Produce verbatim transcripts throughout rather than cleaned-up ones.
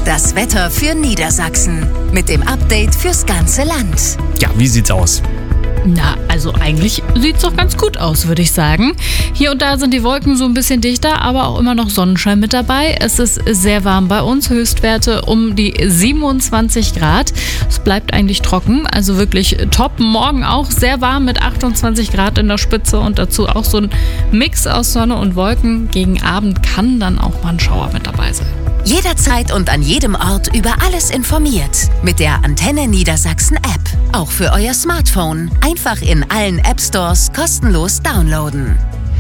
Das Wetter für Niedersachsen mit dem Update fürs ganze Land. Ja, wie sieht's aus? Na, also eigentlich sieht's doch ganz gut aus, würde ich sagen. Hier und da sind die Wolken so ein bisschen dichter, aber auch immer noch Sonnenschein mit dabei. Es ist sehr warm bei uns, Höchstwerte um die siebenundzwanzig Grad. Es bleibt eigentlich trocken, also wirklich top. Morgen auch sehr warm mit achtundzwanzig Grad in der Spitze und dazu auch so ein Mix aus Sonne und Wolken. Gegen Abend kann dann auch mal ein Schauer mit dabei sein. Jederzeit und an jedem Ort über alles informiert. Mit der Antenne Niedersachsen App. Auch für euer Smartphone. Einfach in allen App Stores kostenlos downloaden.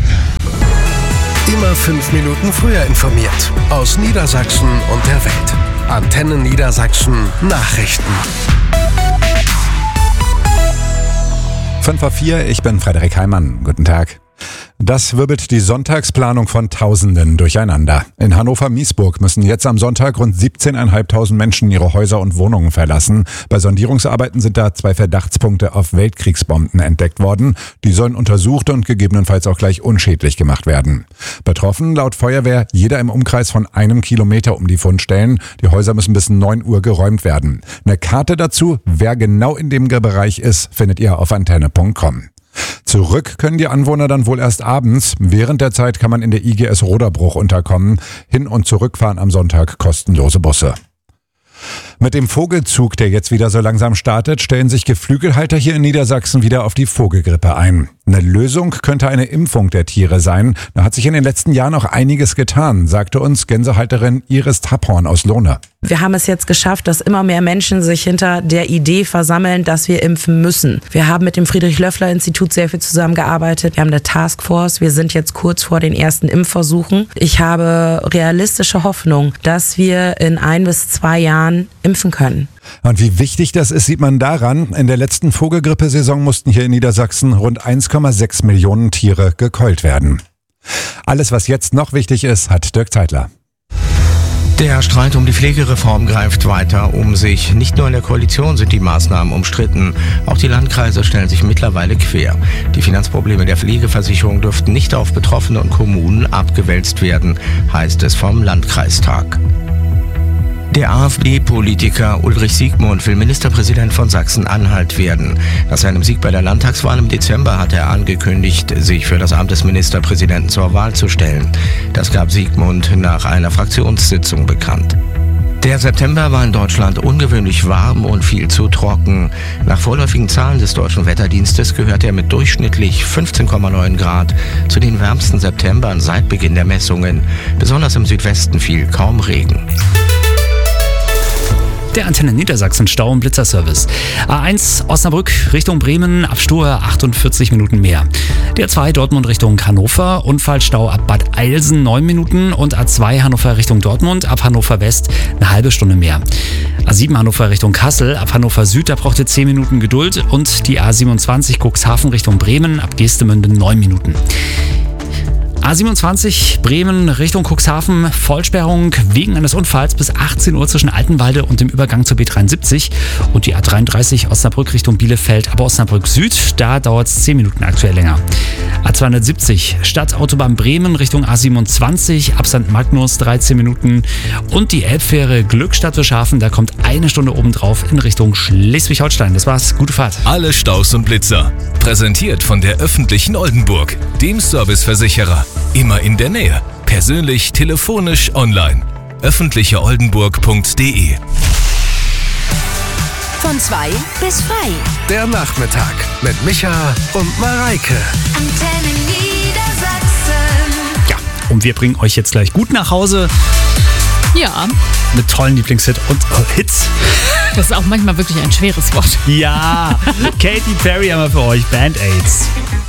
Immer fünf Minuten früher informiert. Aus Niedersachsen und der Welt. Antenne Niedersachsen Nachrichten. fünf vor vier, ich bin Frederik Heimann. Guten Tag. Das wirbelt die Sonntagsplanung von Tausenden durcheinander. In Hannover-Miesburg müssen jetzt am Sonntag rund siebzehntausendfünfhundert Menschen ihre Häuser und Wohnungen verlassen. Bei Sondierungsarbeiten sind da zwei Verdachtspunkte auf Weltkriegsbomben entdeckt worden. Die sollen untersucht und gegebenenfalls auch gleich unschädlich gemacht werden. Betroffen laut Feuerwehr jeder im Umkreis von einem Kilometer um die Fundstellen. Die Häuser müssen bis neun Uhr geräumt werden. Eine Karte dazu, wer genau in dem Bereich ist, findet ihr auf antenne punkt com. Zurück können die Anwohner dann wohl erst abends. Während der Zeit kann man in der I G S Roderbruch unterkommen. Hin- und Zurückfahren am Sonntag kostenlose Busse. Mit dem Vogelzug, der jetzt wieder so langsam startet, stellen sich Geflügelhalter hier in Niedersachsen wieder auf die Vogelgrippe ein. Eine Lösung könnte eine Impfung der Tiere sein. Da hat sich in den letzten Jahren auch einiges getan, sagte uns Gänsehalterin Iris Tapphorn aus Lohne. Wir haben es jetzt geschafft, dass immer mehr Menschen sich hinter der Idee versammeln, dass wir impfen müssen. Wir haben mit dem Friedrich-Löffler-Institut sehr viel zusammengearbeitet. Wir haben eine Taskforce. Wir sind jetzt kurz vor den ersten Impfversuchen. Ich habe realistische Hoffnung, dass wir in ein bis zwei Jahren impfen können. Und wie wichtig das ist, sieht man daran, in der letzten Vogelgrippesaison mussten hier in Niedersachsen rund eins Komma sechs Millionen Tiere gekeult werden. Alles, was jetzt noch wichtig ist, hat Dirk Zeitler. Der Streit um die Pflegereform greift weiter um sich. Nicht nur in der Koalition sind die Maßnahmen umstritten. Auch die Landkreise stellen sich mittlerweile quer. Die Finanzprobleme der Pflegeversicherung dürften nicht auf Betroffene und Kommunen abgewälzt werden, heißt es vom Landkreistag. Der AfD-Politiker Ulrich Siegmund will Ministerpräsident von Sachsen-Anhalt werden. Nach seinem Sieg bei der Landtagswahl im Dezember hat er angekündigt, sich für das Amt des Ministerpräsidenten zur Wahl zu stellen. Das gab Siegmund nach einer Fraktionssitzung bekannt. Der September war in Deutschland ungewöhnlich warm und viel zu trocken. Nach vorläufigen Zahlen des Deutschen Wetterdienstes gehört er mit durchschnittlich fünfzehn Komma neun Grad zu den wärmsten Septembern seit Beginn der Messungen. Besonders im Südwesten fiel kaum Regen. Der Antenne Niedersachsen Stau- und Blitzerservice. A eins Osnabrück Richtung Bremen, ab Stohe achtundvierzig Minuten mehr. D A zwei Dortmund Richtung Hannover, Unfallstau ab Bad Eilsen neun Minuten und A zwei Hannover Richtung Dortmund, ab Hannover West eine halbe Stunde mehr. A sieben Hannover Richtung Kassel, ab Hannover Süd, da braucht ihr zehn Minuten Geduld und die A siebenundzwanzig Cuxhaven Richtung Bremen, ab Geestemünde neun Minuten. A siebenundzwanzig Bremen Richtung Cuxhaven, Vollsperrung wegen eines Unfalls bis achtzehn Uhr zwischen Altenwalde und dem Übergang zur B dreiundsiebzig und die A dreiunddreißig Osnabrück Richtung Bielefeld, aber Osnabrück Süd, da dauert es zehn Minuten aktuell länger. A zweihundertsiebzig Stadtautobahn Bremen Richtung A siebenundzwanzig, ab Sankt Magnus dreizehn Minuten und die Elbfähre Glückstadt Schafen, da kommt eine Stunde obendrauf in Richtung Schleswig-Holstein. Das war's, gute Fahrt. Alle Staus und Blitzer, präsentiert von der öffentlichen Oldenburg, dem Serviceversicherer. Immer in der Nähe. Persönlich, telefonisch, online. öffentliche oldenburg punkt de. Von zwei bis frei. Der Nachmittag mit Micha und Mareike. Antenne Niedersachsen. Ja, und wir bringen euch jetzt gleich gut nach Hause Ja, mit tollen Lieblingshit und äh, Hits. das ist auch manchmal wirklich ein schweres Wort. Ja, Katy Perry haben wir für euch, Band-Aids.